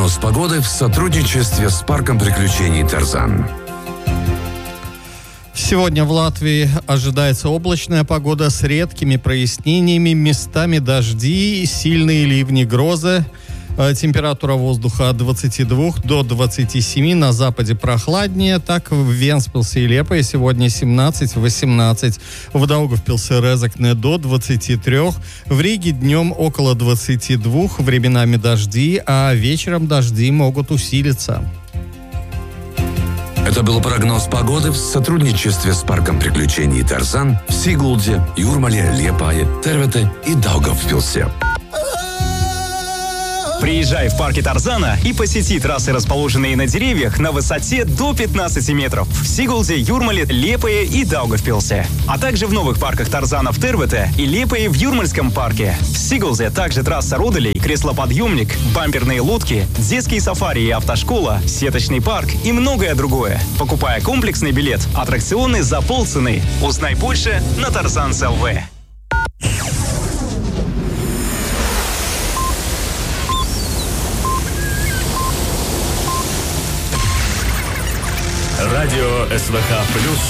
Прогноз погоды в сотрудничестве с парком приключений «Тарзан». Сегодня в Латвии ожидается облачная погода с редкими прояснениями, местами дожди, сильные ливни, грозы. Температура воздуха от 22 до 27, на западе прохладнее. Так в Вентспилсе и Лиепае сегодня 17-18. В Даугавпилсе и Резекне до 23. В Риге днем около 22, временами дожди, а вечером дожди могут усилиться. Это был прогноз погоды в сотрудничестве с парком приключений «Тарзан» в Сигулде, Юрмале, Лиепае, Тервете и Даугавпилсе. Приезжай в парке Тарзана и посети трассы, расположенные на деревьях на высоте до 15 метров в Сигулде, Юрмале, Лиепае и Даугавпилсе. А также в новых парках Тарзана в Тервете и Лиепае в Юрмальском парке. В Сигулде также трасса Руделей, креслоподъемник, бамперные лодки, детские сафари и автошкола, сеточный парк и многое другое. Покупая комплексный билет, аттракционы за полцены. Узнай больше на Тарзан.лв. Радио СВХ+.